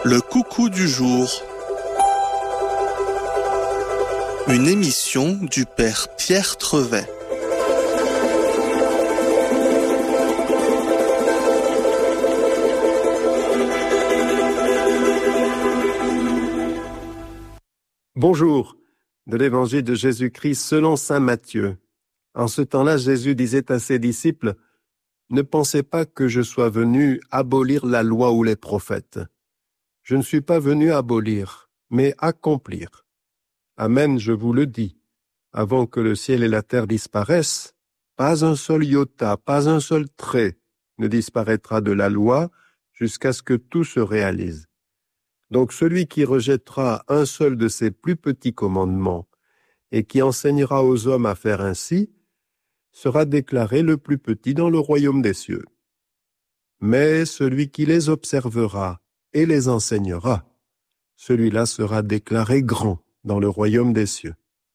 Le coucou du jour. Une émission du Père Pierre Trevet. Bonjour, de l'Évangile de Jésus-Christ selon saint Matthieu. En ce temps-là, Jésus disait à ses disciples, « Ne pensez pas que je sois venu abolir la loi ou les prophètes. Je ne suis pas venu abolir, mais accomplir. Amen, je vous le dis, avant que le ciel et la terre disparaissent, pas un seul iota, pas un seul trait ne disparaîtra de la loi jusqu'à ce que tout se réalise. Donc celui qui rejettera un seul de ces plus petits commandements et qui enseignera aux hommes à faire ainsi, sera déclaré le plus petit dans le royaume des cieux. Mais celui qui les observera et les enseignera, celui-là sera déclaré grand dans le royaume des cieux.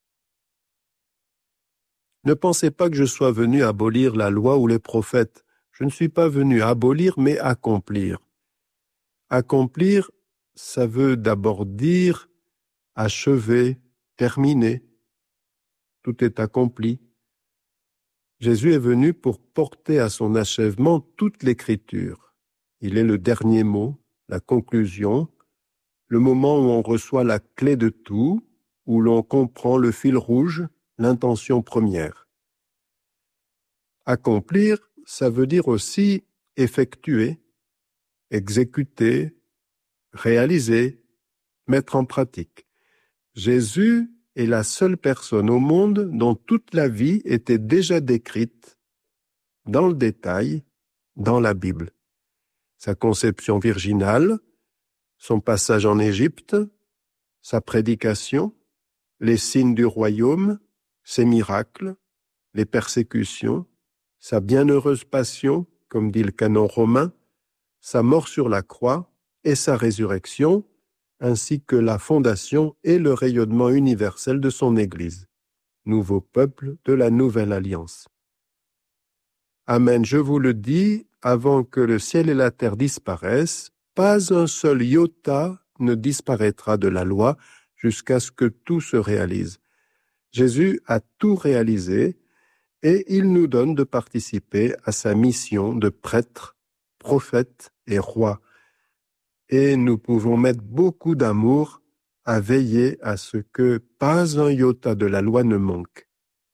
Ne pensez pas que je sois venu abolir la loi ou les prophètes. Je ne suis pas venu abolir, mais accomplir. Accomplir, ça veut d'abord dire achever, terminer. Tout est accompli. Jésus est venu pour porter à son achèvement toute l'Écriture. Il est le dernier mot, la conclusion, le moment où on reçoit la clé de tout, où l'on comprend le fil rouge, l'intention première. Accomplir, ça veut dire aussi effectuer, exécuter, réaliser, mettre en pratique. Jésus est la seule personne au monde dont toute la vie était déjà décrite dans le détail dans la Bible. Sa conception virginale, son passage en Égypte, sa prédication, les signes du royaume, ses miracles, les persécutions, sa bienheureuse passion, comme dit le canon romain, sa mort sur la croix et sa résurrection, ainsi que la fondation et le rayonnement universel de son Église, nouveau peuple de la nouvelle alliance. Amen, je vous le dis, avant que le ciel et la terre disparaissent, pas un seul iota ne disparaîtra de la loi jusqu'à ce que tout se réalise. Jésus a tout réalisé et il nous donne de participer à sa mission de prêtre, prophète et roi. Et nous pouvons mettre beaucoup d'amour à veiller à ce que pas un iota de la loi ne manque.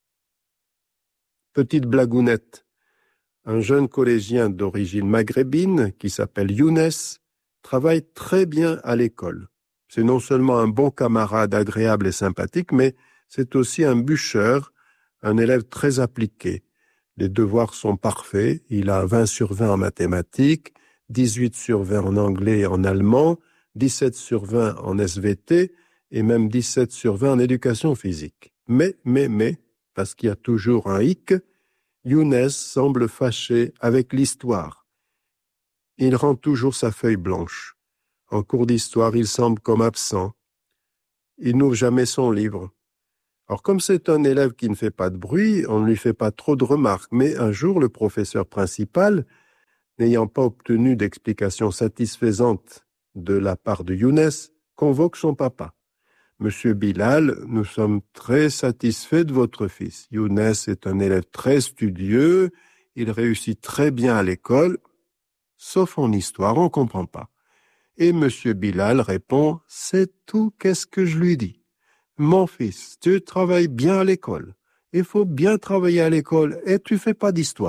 Petite blagounette. Un jeune collégien d'origine maghrébine, qui s'appelle Younes, travaille très bien à l'école. C'est non seulement un bon camarade agréable et sympathique, mais c'est aussi un bûcheur, un élève très appliqué. Les devoirs sont parfaits, il a 20 sur 20 en mathématiques, 18 sur 20 en anglais et en allemand, 17 sur 20 en SVT et même 17 sur 20 en éducation physique. Mais, parce qu'il y a toujours un hic, Younes semble fâché avec l'histoire. Il rend toujours sa feuille blanche. En cours d'histoire, il semble comme absent. Il n'ouvre jamais son livre. Alors, comme c'est un élève qui ne fait pas de bruit, on ne lui fait pas trop de remarques. Mais un jour, le professeur principal, n'ayant pas obtenu d'explication satisfaisante de la part de Younes, convoque son papa. « Monsieur Bilal, nous sommes très satisfaits de votre fils. Younes est un élève très studieux, il réussit très bien à l'école, sauf en histoire, on ne comprend pas. » Et Monsieur Bilal répond, « C'est tout, qu'est-ce que je lui dis? Mon fils, tu travailles bien à l'école. Il faut bien travailler à l'école et tu fais pas d'histoire. »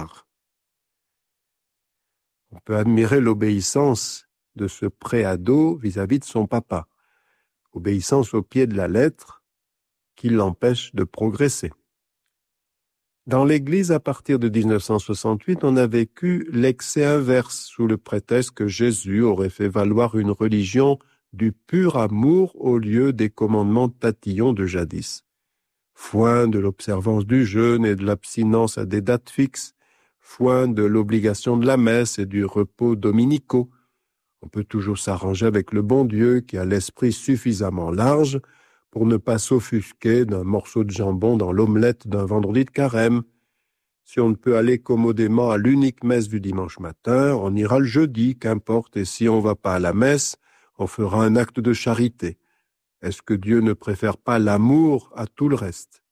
On peut admirer l'obéissance de ce pré-ado vis-à-vis de son papa. Obéissance au pied de la lettre qui l'empêche de progresser. Dans l'Église, à partir de 1968, on a vécu l'excès inverse sous le prétexte que Jésus aurait fait valoir une religion du pur amour au lieu des commandements tatillons de jadis. Foin de l'observance du jeûne et de l'abstinence à des dates fixes, foin de l'obligation de la messe et du repos dominicaux. On peut toujours s'arranger avec le bon Dieu qui a l'esprit suffisamment large pour ne pas s'offusquer d'un morceau de jambon dans l'omelette d'un vendredi de carême. Si on ne peut aller commodément à l'unique messe du dimanche matin, on ira le jeudi, qu'importe, et si on ne va pas à la messe, on fera un acte de charité. Est-ce que Dieu ne préfère pas l'amour à tout le reste?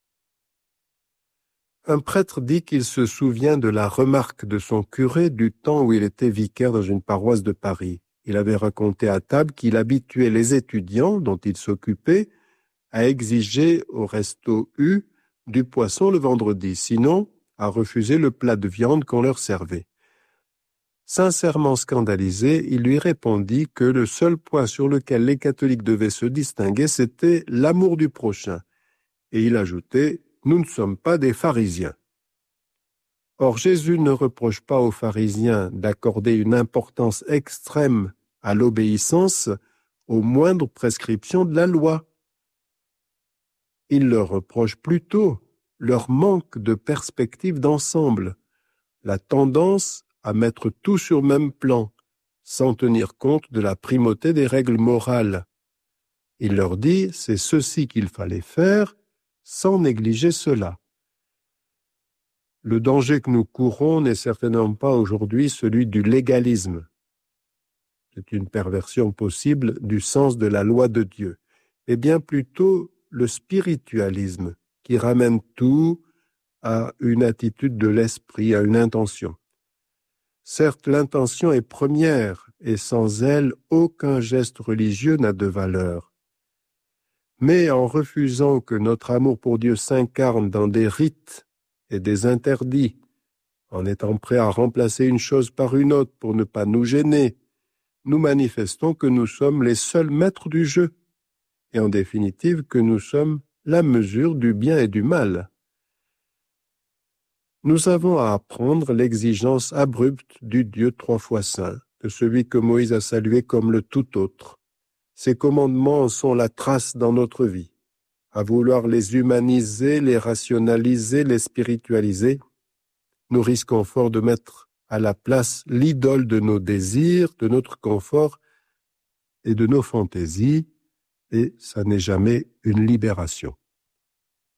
Un prêtre dit qu'il se souvient de la remarque de son curé du temps où il était vicaire dans une paroisse de Paris. Il avait raconté à table qu'il habituait les étudiants dont il s'occupait à exiger au resto U du poisson le vendredi, sinon à refuser le plat de viande qu'on leur servait. Sincèrement scandalisé, il lui répondit que le seul point sur lequel les catholiques devaient se distinguer, c'était l'amour du prochain. Et il ajoutait « Nous ne sommes pas des pharisiens ». Or, Jésus ne reproche pas aux pharisiens d'accorder une importance extrême à l'obéissance aux moindres prescriptions de la loi. Il leur reproche plutôt leur manque de perspective d'ensemble, la tendance à mettre tout sur le même plan, sans tenir compte de la primauté des règles morales. Il leur dit, c'est ceci qu'il fallait faire, sans négliger cela. Le danger que nous courons n'est certainement pas aujourd'hui celui du légalisme. C'est une perversion possible du sens de la loi de Dieu, mais bien plutôt le spiritualisme qui ramène tout à une attitude de l'esprit, à une intention. Certes, l'intention est première et sans elle, aucun geste religieux n'a de valeur. Mais en refusant que notre amour pour Dieu s'incarne dans des rites et des interdits, en étant prêt à remplacer une chose par une autre pour ne pas nous gêner, nous manifestons que nous sommes les seuls maîtres du jeu, et en définitive que nous sommes la mesure du bien et du mal. Nous avons à apprendre l'exigence abrupte du Dieu 3 fois saint, de celui que Moïse a salué comme le tout autre. Ces commandements sont la trace dans notre vie. À vouloir les humaniser, les rationaliser, les spiritualiser, nous risquons fort de mettre à la place l'idole de nos désirs, de notre confort et de nos fantaisies, et ça n'est jamais une libération.